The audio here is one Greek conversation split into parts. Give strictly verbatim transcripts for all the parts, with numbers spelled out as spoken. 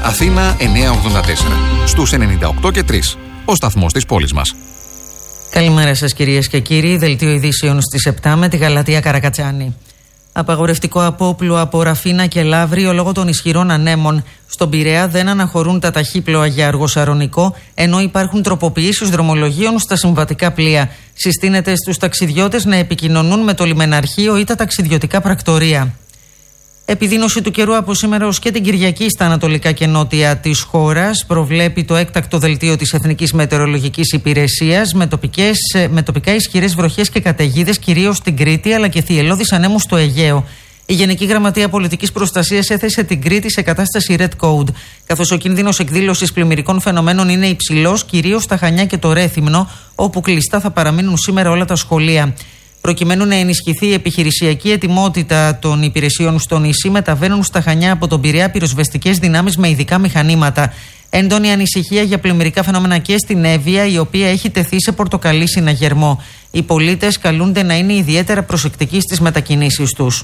Αθήνα εννιακόσια ογδόντα τέσσερα. Στους ενενήντα οκτώ και τρία. Ο σταθμός της πόλης μας. Καλημέρα σας κυρίες και κύριοι. Δελτίο ειδήσεων στις επτά με τη Γαλατεία Καρακατσάνη. Απαγορευτικό απόπλου από Ραφίνα και Λαύριο λόγω των ισχυρών ανέμων. Στον Πειραιά δεν αναχωρούν τα ταχύπλοα για Αργοσαρονικό, ενώ υπάρχουν τροποποιήσεις δρομολογίων στα συμβατικά πλοία. Συστήνεται στους ταξιδιώτες να επικοινωνούν με το λιμεναρχείο ή τα ταξιδιωτικά πρακτορεία. Επιδείνωση του καιρού από σήμερα ως και την Κυριακή στα ανατολικά και νότια της χώρας, προβλέπει το έκτακτο δελτίο της Εθνικής Μετεωρολογικής Υπηρεσίας, με, τοπικές, με τοπικά ισχυρές βροχές και καταιγίδες κυρίως στην Κρήτη, αλλά και θυελλώδεις ανέμους στο Αιγαίο. Η Γενική Γραμματεία Πολιτικής Προστασίας έθεσε την Κρήτη σε κατάσταση Red Code, καθώς ο κίνδυνος εκδήλωσης πλημμυρικών φαινομένων είναι υψηλός, κυρίως στα Χανιά και το Ρέθυμνο, όπου κλειστά θα παραμείνουν σήμερα όλα τα σχολεία. Προκειμένου να ενισχυθεί η επιχειρησιακή ετοιμότητα των υπηρεσιών στο νησί, μεταβαίνουν στα Χανιά από τον Πειραιά πυροσβεστικές δυνάμεις με ειδικά μηχανήματα. Έντονη ανησυχία για πλημμυρικά φαινόμενα και στην Εύβοια, η οποία έχει τεθεί σε πορτοκαλί συναγερμό. Οι πολίτες καλούνται να είναι ιδιαίτερα προσεκτικοί στις μετακινήσεις τους.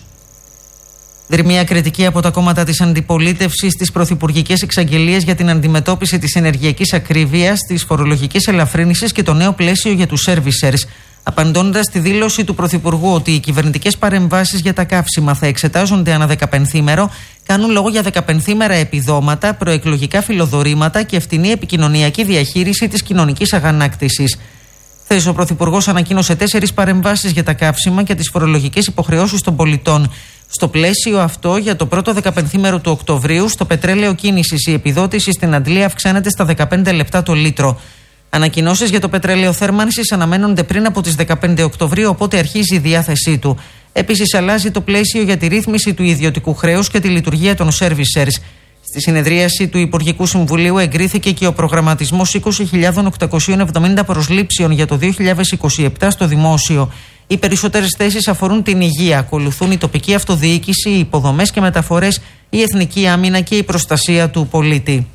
Δρυμία κριτική από τα κόμματα της αντιπολίτευσης στις πρωθυπουργικές εξαγγελίες για την αντιμετώπιση της ενεργειακής ακρίβειας, τις φορολογικές ελαφρύνσεις και το νέο πλαίσιο για τους servicers. Απαντώντας στη δήλωση του Πρωθυπουργού ότι οι κυβερνητικές παρεμβάσεις για τα καύσιμα θα εξετάζονται ανά δεκαπενθήμερο, κάνουν λόγο για δεκαπενθήμερα επιδόματα, προεκλογικά φιλοδορήματα και ευθυνή επικοινωνιακή διαχείριση της κοινωνικής αγανάκτησης. Χθες ο Πρωθυπουργός ανακοίνωσε τέσσερις παρεμβάσεις για τα καύσιμα και τις φορολογικές υποχρεώσεις των πολιτών. Στο πλαίσιο αυτό, για το πρώτο δεκαπενθήμερο του Οκτωβρίου, στο πετρέλαιο κίνησης η επιδότηση στην Αντλία αυξάνεται στα δεκαπέντε λεπτά το λίτρο. Ανακοινώσεις για το πετρέλαιο θέρμανσης αναμένονται πριν από τις δεκαπέντε Οκτωβρίου, οπότε αρχίζει η διάθεσή του. Επίσης, αλλάζει το πλαίσιο για τη ρύθμιση του ιδιωτικού χρέους και τη λειτουργία των servicers. Στη συνεδρίαση του Υπουργικού Συμβουλίου εγκρίθηκε και ο προγραμματισμός είκοσι χιλιάδες οκτακόσιες εβδομήντα προσλήψεων για το δύο χιλιάδες είκοσι επτά στο δημόσιο. Οι περισσότερες θέσεις αφορούν την υγεία. Ακολουθούν η τοπική αυτοδιοίκηση, οι υποδομές και μεταφορές, η εθνική άμυνα και η προστασία του πολίτη.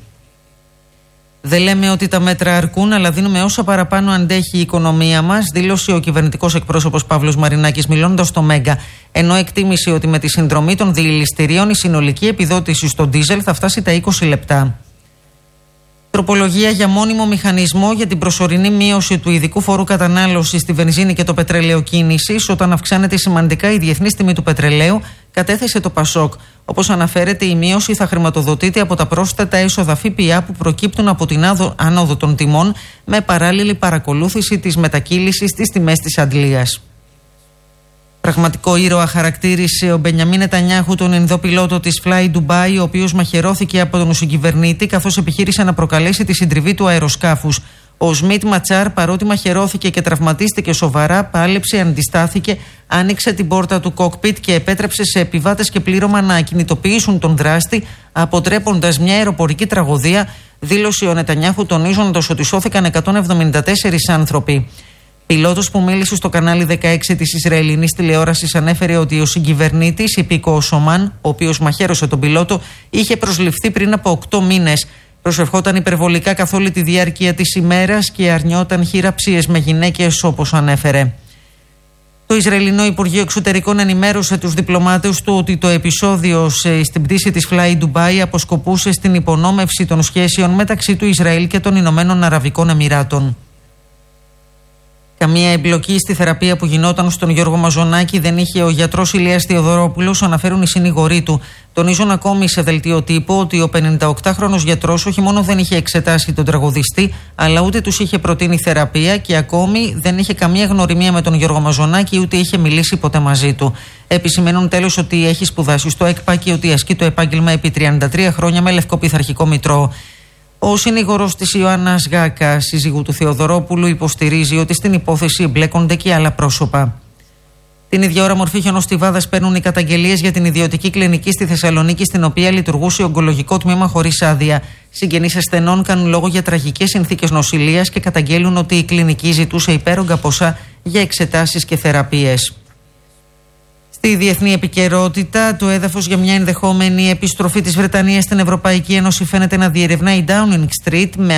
Δεν λέμε ότι τα μέτρα αρκούν, αλλά δίνουμε όσα παραπάνω αντέχει η οικονομία μας, δήλωσε ο κυβερνητικός εκπρόσωπος Παύλος Μαρινάκης μιλώντας στο Μέγκα. Ενώ εκτίμησε ότι με τη συνδρομή των διελιστηρίων η συνολική επιδότηση στο ντίζελ θα φτάσει τα είκοσι λεπτά. Τροπολογία για μόνιμο μηχανισμό για την προσωρινή μείωση του ειδικού φόρου κατανάλωσης στη βενζίνη και το πετρέλαιο κίνησης, όταν αυξάνεται σημαντικά η διεθνής τιμή του πετρελαίου, κατέθεσε το Πασόκ. Όπως αναφέρεται, η μείωση θα χρηματοδοτείται από τα πρόσθετα έσοδα ΦΠΑ που προκύπτουν από την άνοδο των τιμών, με παράλληλη παρακολούθηση της μετακύλησης στις τιμές της αντλίας. Πραγματικό ήρωα χαρακτήρισε ο Μπενιαμίν Νετανιάχου τον Ινδό πιλότο της Fly Dubai, ο οποίος μαχαιρώθηκε από τον συγκυβερνήτη καθώς επιχείρησε να προκαλέσει τη συντριβή του αεροσκάφους. Ο Σμιτ Ματσάρ, παρότι μαχαιρώθηκε και τραυματίστηκε σοβαρά, πάλεψε, αντιστάθηκε, άνοιξε την πόρτα του κόκπιτ και επέτρεψε σε επιβάτες και πλήρωμα να ακινητοποιήσουν τον δράστη, αποτρέποντας μια αεροπορική τραγωδία, δήλωσε ο Νετανιάχου, τονίζοντας ότι σώθηκαν εκατόν εβδομήντα τέσσερις άνθρωποι. Πιλότος που μίλησε στο κανάλι δεκαέξι της Ισραηλινής τηλεόρασης ανέφερε ότι ο συγκυβερνήτης, υπήκοος Ομάν, ο οποίος μαχαίρωσε τον πιλότο, είχε προσληφθεί πριν από οκτώ μήνες. Προσευχόταν υπερβολικά καθ' όλη τη διάρκεια της ημέρας και αρνιόταν χειραψίες με γυναίκες, όπως ανέφερε. Το Ισραηλινό Υπουργείο Εξωτερικών ενημέρωσε τους διπλωμάτες του ότι το επεισόδιο στην πτήση της Fly Dubai αποσκοπούσε στην υπονόμευση των σχέσεων μεταξύ του Ισραήλ και των Ηνωμένων Αραβικών Εμιράτων. Καμία εμπλοκή στη θεραπεία που γινόταν στον Γιώργο Μαζονάκη δεν είχε ο γιατρός Ηλίας Θεοδωρόπουλος, αναφέρουν οι συνήγοροί του. Τονίζουν ακόμη σε δελτίο τύπου ότι ο πενηνταοκτάχρονος γιατρός όχι μόνο δεν είχε εξετάσει τον τραγουδιστή, αλλά ούτε τους είχε προτείνει θεραπεία και ακόμη δεν είχε καμία γνωριμία με τον Γιώργο Μαζονάκη, ούτε είχε μιλήσει ποτέ μαζί του. Επισημαίνουν τέλος ότι έχει σπουδάσει στο ΕΚΠΑ και ότι ασκεί το επάγγελμα επί τριάντα τρία χρόνια με λευκό πειθαρχικό μητρό. Ο συνήγορος της Ιωάννας Γάκα, σύζυγου του Θεοδωρόπουλου, υποστηρίζει ότι στην υπόθεση εμπλέκονται και άλλα πρόσωπα. Την ίδια ώρα, μορφή χιονοστιβάδας παίρνουν οι καταγγελίες για την ιδιωτική κλινική στη Θεσσαλονίκη, στην οποία λειτουργούσε ογκολογικό τμήμα χωρίς άδεια. Συγγενείς ασθενών κάνουν λόγο για τραγικές συνθήκες νοσηλείας και καταγγέλουν ότι η κλινική ζητούσε υπέρογκα ποσά για εξετάσεις και θεραπείες. Στη διεθνή επικαιρότητα, το έδαφος για μια ενδεχόμενη επιστροφή της Βρετανίας στην Ευρωπαϊκή Ένωση φαίνεται να διερευνά η Downing Street με